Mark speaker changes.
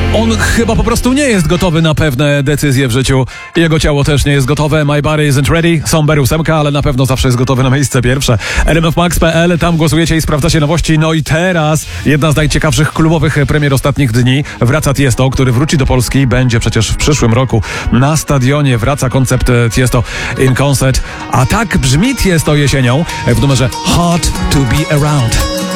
Speaker 1: On chyba po prostu nie jest gotowy na pewne decyzje w życiu. Jego ciało też nie jest gotowe. My body isn't ready. Somber 8, ale na pewno zawsze jest gotowy na miejsce pierwsze. rmfmax.pl, tam głosujecie i sprawdzacie nowości. No i teraz jedna z najciekawszych klubowych premier ostatnich dni. Wraca Tiesto, który wróci do Polski. Będzie przecież w przyszłym roku na stadionie. Wraca koncept Tiesto in concert. A tak brzmi Tiesto jesienią w numerze Hard to be around.